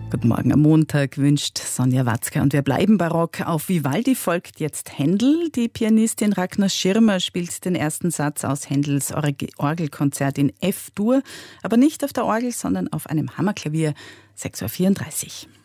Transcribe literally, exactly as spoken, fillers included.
Guten Morgen am Montag wünscht Sonja Watzke und wir bleiben barock. Auf Vivaldi folgt jetzt Händel. Die Pianistin Ragnar Schirmer spielt den ersten Satz aus Händels Orgelkonzert in F-Dur, aber nicht auf der Orgel, sondern auf einem Hammerklavier. sechs Uhr vierunddreißig.